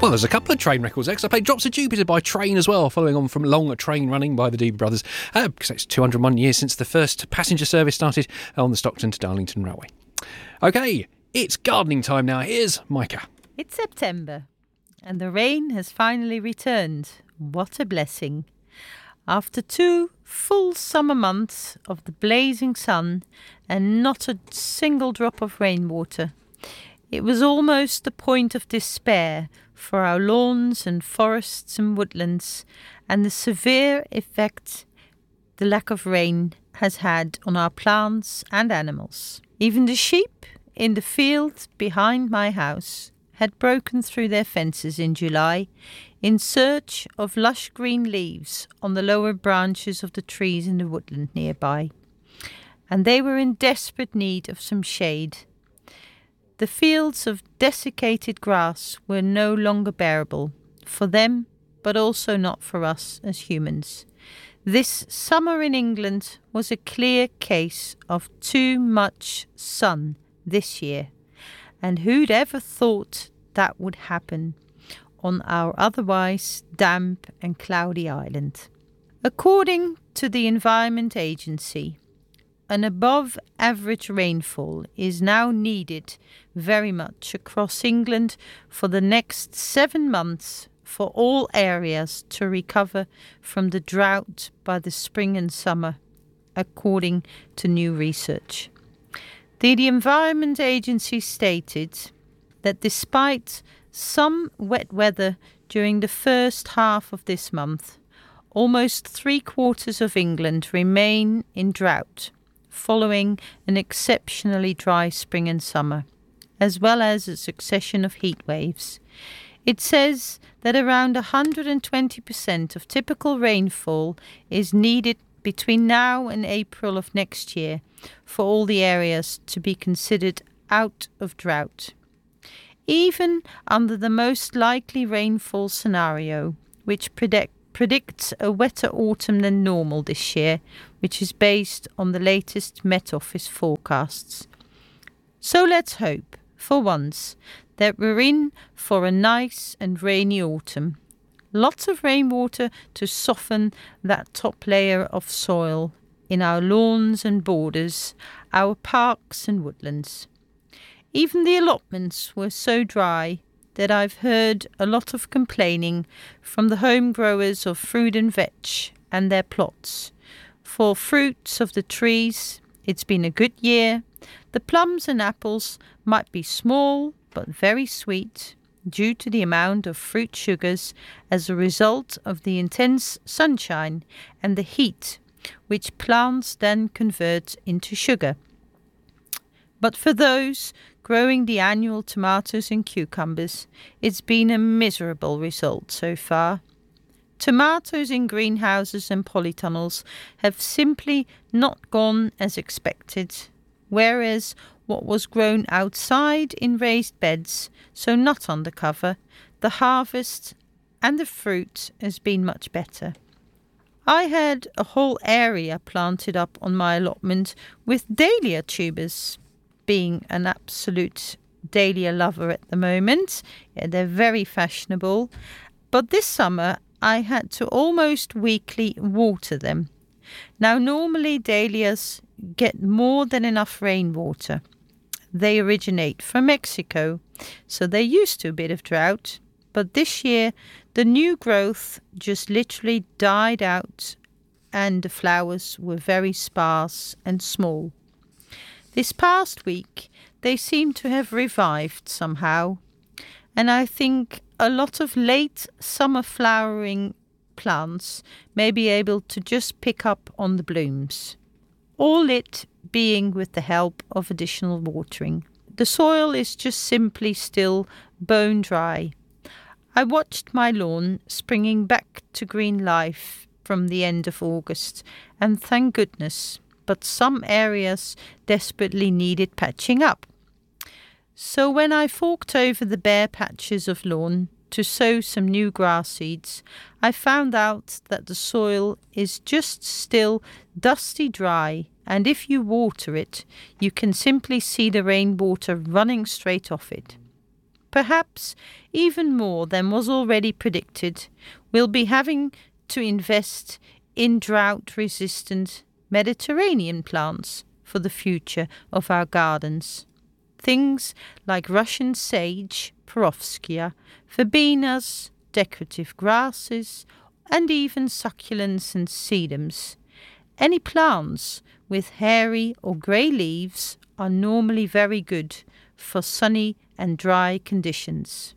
Well, there's a couple of Train records there, 'cause I played Drops of Jupiter by Train as well, following on from Long Train Running by the Doobie Brothers, because it's 201 years since the first passenger service started on the Stockton to Darlington Railway. OK, it's gardening time now. Here's Micah. It's September, and the rain has finally returned. What a blessing. After 2 full summer months of the blazing sun and not a single drop of rainwater, it was almost the point of despair for our lawns and forests and woodlands, and the severe effect the lack of rain has had on our plants and animals. Even the sheep in the field behind my house had broken through their fences in July in search of lush green leaves on the lower branches of the trees in the woodland nearby, and they were in desperate need of some shade. The fields of desiccated grass were no longer bearable for them, but also not for us as humans. This summer in England was a clear case of too much sun this year, and who'd ever thought that would happen on our otherwise damp and cloudy island? According to the Environment Agency, an above-average rainfall is now needed very much across England for the next 7 months for all areas to recover from the drought by the spring and summer, according to new research. The Environment Agency stated that despite some wet weather during the first half of this month, almost 3/4 of England remain in drought, following an exceptionally dry spring and summer, as well as a succession of heat waves. It says that around 120% of typical rainfall is needed between now and April of next year for all the areas to be considered out of drought. Even under the most likely rainfall scenario, which predicts a wetter autumn than normal this year, which is based on the latest Met Office forecasts. So let's hope, for once, that we're in for a nice and rainy autumn. Lots of rainwater to soften that top layer of soil in our lawns and borders, our parks and woodlands. Even the allotments were so dry that I've heard a lot of complaining from the home growers of fruit and veg and their plots. For fruits of the trees, it's been a good year. The plums and apples might be small but very sweet due to the amount of fruit sugars as a result of the intense sunshine and the heat, which plants then convert into sugar. But for those growing the annual tomatoes and cucumbers, it's been a miserable result so far. Tomatoes in greenhouses and polytunnels have simply not gone as expected, whereas what was grown outside in raised beds, so not under cover, the harvest and the fruit has been much better. I had a whole area planted up on my allotment with dahlia tubers, being an absolute dahlia lover at the moment. Yeah, they're very fashionable. But this summer I had to almost weekly water them. Now normally dahlias get more than enough rainwater. They originate from Mexico, so they're used to a bit of drought. But this year the new growth just literally died out and the flowers were very sparse and small. This past week, they seem to have revived somehow, and I think a lot of late summer flowering plants may be able to just pick up on the blooms. All it being with the help of additional watering. The soil is just simply still bone dry. I watched my lawn springing back to green life from the end of August, and thank goodness, but some areas desperately needed patching up. So when I forked over the bare patches of lawn to sow some new grass seeds, I found out that the soil is just still dusty dry, and if you water it, you can simply see the rainwater running straight off it. perhaps even more than was already predicted, we'll be having to invest in drought-resistant Mediterranean plants for the future of our gardens. Things like Russian sage, Perovskia, verbenas, decorative grasses, and even succulents and sedums. Any plants with hairy or grey leaves are normally very good for sunny and dry conditions.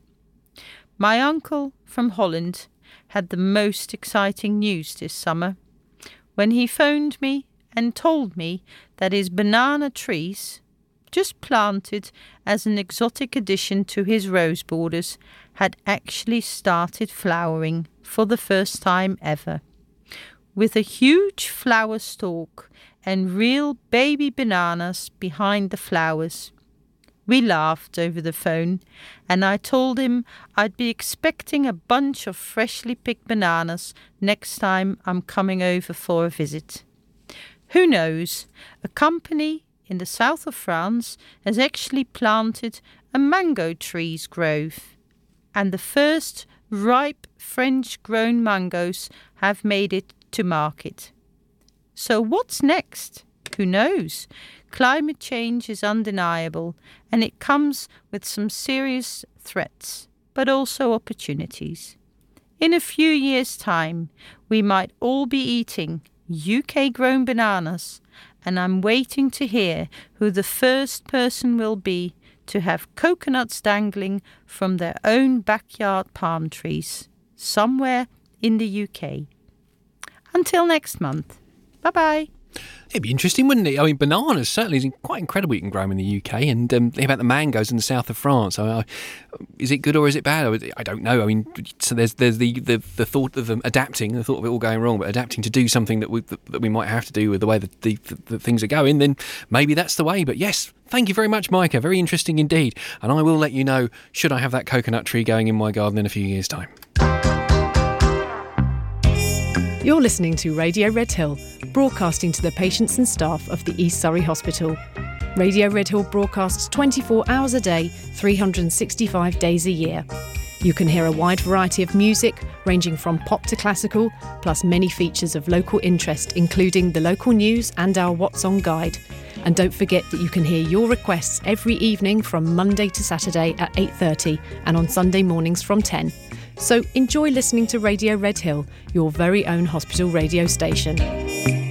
My uncle from Holland had the most exciting news this summer when he phoned me and told me that his banana trees, just planted as an exotic addition to his rose borders, had actually started flowering for the first time ever, with a huge flower stalk and real baby bananas behind the flowers. We laughed over the phone, and I told him I'd be expecting a bunch of freshly picked bananas next time I'm coming over for a visit. Who knows, a company in the south of France has actually planted a mango trees grove, and the first ripe French-grown mangoes have made it to market. So what's next? Who knows? Climate change is undeniable, and it comes with some serious threats, but also opportunities. In a few years' time, we might all be eating UK-grown bananas, and I'm waiting to hear who the first person will be to have coconuts dangling from their own backyard palm trees, somewhere in the UK. Until next month. Bye-bye. It'd be interesting, wouldn't it? I mean, bananas certainly is quite incredible you can grow them in the UK, and think about the mangoes in the south of France. Is it good or is it bad? I don't know. I mean, so there's the thought of them adapting, the thought of it all going wrong, but adapting to do something that we might have to do with the way that the things are going, then maybe that's the way. But yes, thank you very much, Micah. Very interesting indeed. And I will let you know, should I have that coconut tree going in my garden in a few years' time. You're listening to Radio Red Hill, broadcasting to the patients and staff of the East Surrey Hospital. Radio Red Hill broadcasts 24 hours a day, 365 days a year. You can hear a wide variety of music, ranging from pop to classical, plus many features of local interest, including the local news and our What's On guide. And don't forget that you can hear your requests every evening from Monday to Saturday at 8:30 and on Sunday mornings from 10. So enjoy listening to Radio Red Hill, your very own hospital radio station.